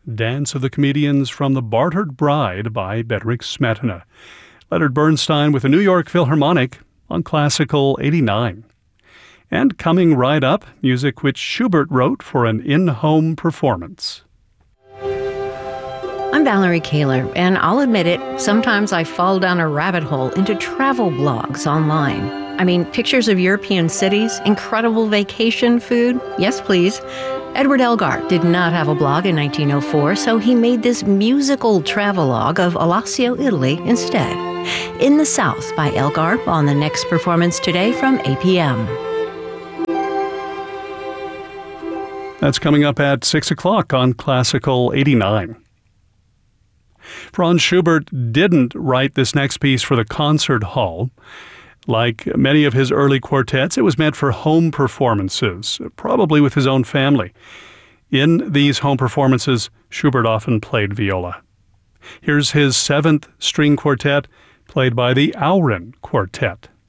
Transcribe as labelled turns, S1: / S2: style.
S1: Dance of the Comedians from The Bartered Bride by Bedřich Smetana. Leonard Bernstein with the New York Philharmonic on Classical 89. And coming right up, music which Schubert wrote for an in-home performance.
S2: I'm Valerie Kaler, and I'll admit it, sometimes I fall down a rabbit hole into travel blogs online. I mean, pictures of European cities, incredible vacation food, yes please. Edward Elgar did not have a blog in 1904, so he made this musical travelogue of Alassio, Italy instead. In the South by Elgar on the next performance today from APM.
S1: That's coming up at 6 o'clock on Classical 89. Franz Schubert didn't write this next piece for the concert hall. Like many of his early quartets, it was meant for home performances, probably with his own family. In these home performances, Schubert often played viola. Here's his 7th string quartet, played by the Auren Quartet.